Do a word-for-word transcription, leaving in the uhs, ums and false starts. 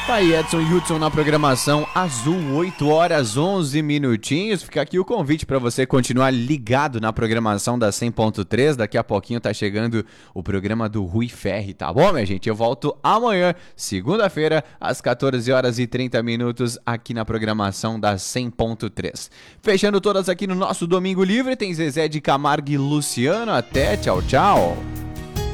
Tá aí Edson Hudson na programação Azul, oito horas onze minutinhos. Fica aqui o convite para você continuar ligado na programação da cem ponto três. Daqui a pouquinho tá chegando o programa do Rui Ferri, tá bom, minha gente? Eu volto amanhã, segunda-feira, às quatorze horas e trinta minutos, aqui na programação da cem ponto três. Fechando todas aqui no nosso Domingo Livre, tem Zezé de Camargo e Luciano. Até, tchau, tchau.